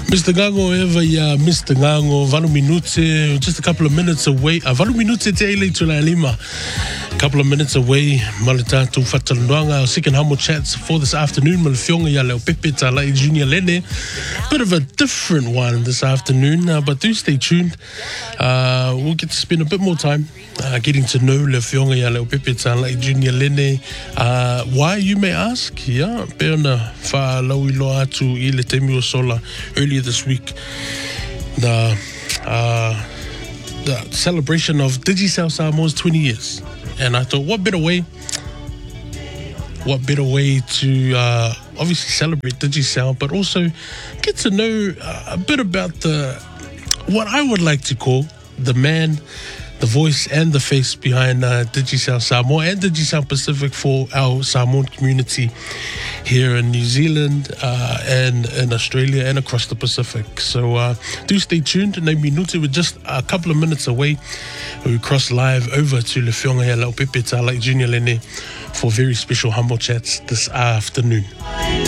Mr. Ngango ever ya Mr. Ngango Valu minute just a couple of minutes away Valu minute te ele tula lima couple of minutes away Malatatu Fatalunga second humble chats for this afternoon Malfionga ya leo Pepe Tala Junior Lene bit of a different one this afternoon but do stay tuned we'll get to spend a bit more time getting to know Lefionga ya leo Pepe Tala Junior Lene why you may ask yeah peona fa lauilo atu ile temio sola earlier this week the celebration of Digicel Samoa's 20 years and I thought what better way to obviously celebrate Digicel but also get to know a bit about what I would like to call the man, the voice and the face behind Digicel Samoa and Digicel Pacific for our Samoan community here in New Zealand and in Australia and across the Pacific. So do stay tuned. We're just a couple of minutes away. We cross live over to Lefionga ya Lau Pepe Tala Junior Lene for very special humble chats this afternoon.